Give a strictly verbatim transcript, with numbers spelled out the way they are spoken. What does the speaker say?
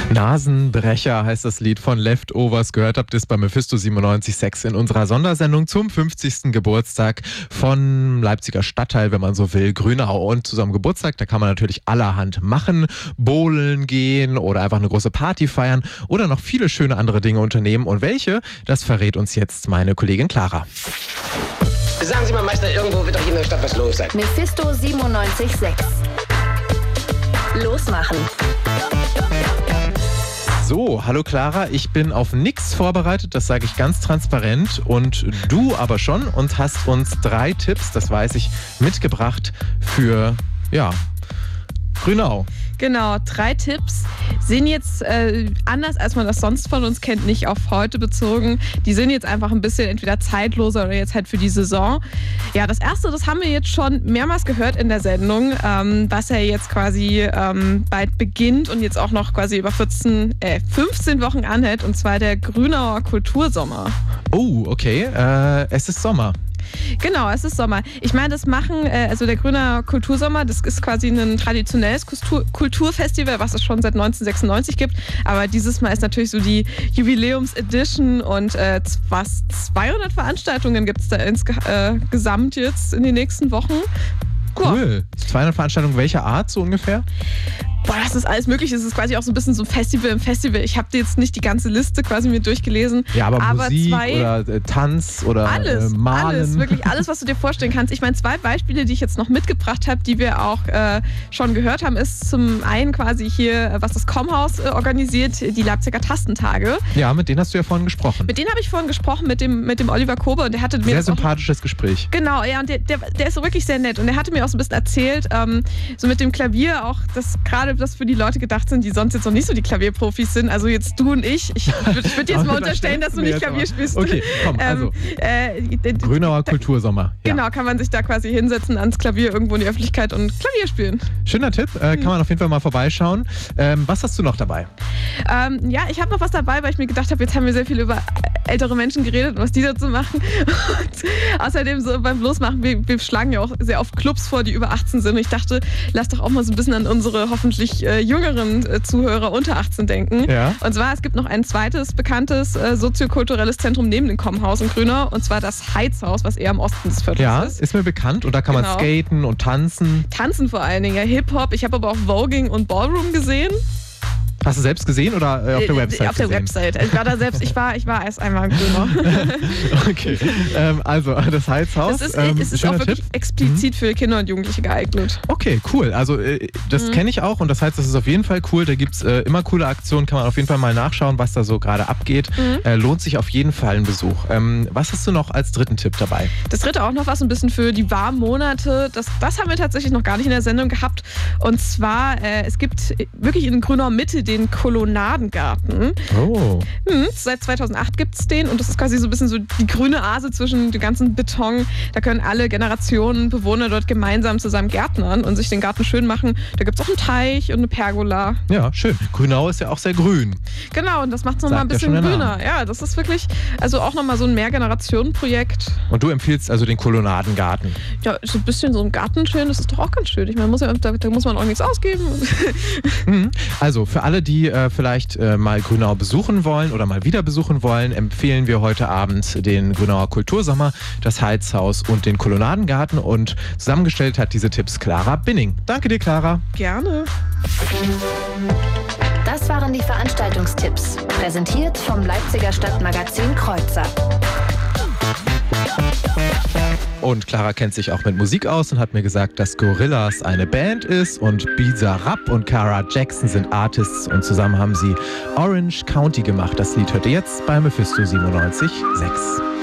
Nasenbrecher heißt das Lied von Leftovers. Gehört habt ihr es bei Mephisto siebenundneunzig Komma sechs in unserer Sondersendung zum fünfzigsten Geburtstag von Leipziger Stadtteil, wenn man so will, Grünau. Und zu so einem Geburtstag, da kann man natürlich allerhand machen, bowlen gehen oder einfach eine große Party feiern oder noch viele schöne andere Dinge unternehmen. Und welche, das verrät uns jetzt meine Kollegin Clara. Sagen Sie mal, Meister, irgendwo wird doch hier in der Stadt was los sein. Mephisto siebenundneunzig Komma sechs. Losmachen. So, hallo Clara, ich bin auf nichts vorbereitet, das sage ich ganz transparent und du aber schon und hast uns drei Tipps, das weiß ich, mitgebracht für, ja, Grünau. Genau, drei Tipps sind jetzt äh, anders, als man das sonst von uns kennt, nicht auf heute bezogen. Die sind jetzt einfach ein bisschen entweder zeitloser oder jetzt halt für die Saison. Ja, das erste, das haben wir jetzt schon mehrmals gehört in der Sendung, ähm, was ja jetzt quasi ähm, bald beginnt und jetzt auch noch quasi über vierzehn, äh, fünfzehn Wochen anhält, und zwar der Grünauer Kultursommer. Oh, okay, äh, es ist Sommer. Genau, es ist Sommer. Ich meine, das machen, äh, also der Grünauer Kultursommer, das ist quasi ein traditionelles Kultur- Kulturfestival, was es schon seit neunzehnhundertsechsundneunzig gibt. Aber dieses Mal ist natürlich so die Jubiläums-Edition und äh, was zweihundert Veranstaltungen gibt es da insgesamt äh, jetzt in den nächsten Wochen. Cool. zweihundert Veranstaltungen welcher Art so ungefähr? Boah, das ist alles möglich. Es ist quasi auch so ein bisschen so ein Festival im Festival. Ich habe jetzt nicht die ganze Liste quasi mir durchgelesen. Ja, aber, aber Musik zwei, oder äh, Tanz oder alles, äh, Malen. Alles, wirklich alles, was du dir vorstellen kannst. Ich meine, zwei Beispiele, die ich jetzt noch mitgebracht habe, die wir auch äh, schon gehört haben, ist zum einen quasi hier, was das Kommhaus äh, organisiert, die Leipziger Tastentage. Ja, mit denen hast du ja vorhin gesprochen. Mit denen habe ich vorhin gesprochen, mit dem, mit dem Oliver Kobe. Und der hatte mir sehr das sympathisches auch, Gespräch. Genau, ja, und der, der, der ist so wirklich sehr nett. Und der hatte mir auch so ein bisschen erzählt, ähm, so mit dem Klavier auch, dass gerade das für die Leute gedacht sind, die sonst jetzt noch nicht so die Klavierprofis sind. Also jetzt du und ich. Ich würde würd jetzt mal unterstellen, dass du nicht Klavier spielst. Okay, komm, also. Ähm, äh, Grünauer Kultursommer. Ja. Genau, kann man sich da quasi hinsetzen ans Klavier irgendwo in die Öffentlichkeit und Klavier spielen. Schöner Tipp, äh, kann man auf jeden Fall mal vorbeischauen. Ähm, was hast du noch dabei? Ähm, ja, ich habe noch was dabei, weil ich mir gedacht habe, jetzt haben wir sehr viel über ältere Menschen geredet und was die dazu machen. Und außerdem so beim Losmachen, wir, wir schlagen ja auch sehr oft Clubs vor, die über achtzehn sind. Und ich dachte, lass doch auch mal so ein bisschen an unsere hoffentlich äh, jüngeren äh, Zuhörer unter achtzehn denken. Ja. Und zwar, es gibt noch ein zweites bekanntes äh, soziokulturelles Zentrum neben dem Kommhaus in Grünau, und zwar das Heizhaus, was eher im Osten des Viertels ja, ist. ist mir bekannt und da kann genau. man skaten und tanzen. Tanzen vor allen Dingen, ja, Hip-Hop. Ich habe aber auch Voging und Ballroom gesehen. Hast du selbst gesehen oder äh, auf der Website Auf der gesehen? Website. Ich war da selbst, ich war, ich war erst einmal in Grünau. Okay, ähm, also das Heizhaus. Es ist, ähm, es ist auch wirklich Tipp. explizit mhm. für Kinder und Jugendliche geeignet. Okay, cool. Also äh, das mhm. kenne ich auch und das heißt, das ist auf jeden Fall cool. Da gibt es äh, immer coole Aktionen, kann man auf jeden Fall mal nachschauen, was da so gerade abgeht. Mhm. Äh, lohnt sich auf jeden Fall ein Besuch. Ähm, was hast du noch als dritten Tipp dabei? Das dritte auch noch was ein bisschen für die warmen Monate. Das, das haben wir tatsächlich noch gar nicht in der Sendung gehabt. Und zwar, äh, es gibt wirklich in Grünau Mitte den Kolonnadengarten. Oh. Hm, seit zweitausendacht gibt es den und das ist quasi so ein bisschen so die grüne Oase zwischen dem ganzen Beton. Da können alle Generationen Bewohner dort gemeinsam zusammen gärtnern und sich den Garten schön machen. Da gibt es auch einen Teich und eine Pergola. Ja, schön. Grünau ist ja auch sehr grün. Genau, und das macht es nochmal ein bisschen grüner. Ja, das ist wirklich, also auch nochmal so ein Mehrgenerationen-Projekt. Und du empfiehlst also den Kolonnadengarten? Ja, so ein bisschen so ein Garten schön, das ist doch auch ganz schön. Ich meine, muss ja, da, da muss man auch nichts ausgeben. Also für alle, die äh, vielleicht äh, mal Grünau besuchen wollen oder mal wieder besuchen wollen, empfehlen wir heute Abend den Grünauer Kultursommer, das Heizhaus und den Kolonnadengarten. Und zusammengestellt hat diese Tipps Clara Binning. Danke dir, Clara. Gerne. Das waren die Veranstaltungstipps, präsentiert vom Leipziger Stadtmagazin Kreuzer. Und Clara kennt sich auch mit Musik aus und hat mir gesagt, dass Gorillaz eine Band ist und Bizarrap und Cara Jackson sind Artists und zusammen haben sie Orange County gemacht. Das Lied hört ihr jetzt bei Mephisto siebenundneunzig Komma sechs.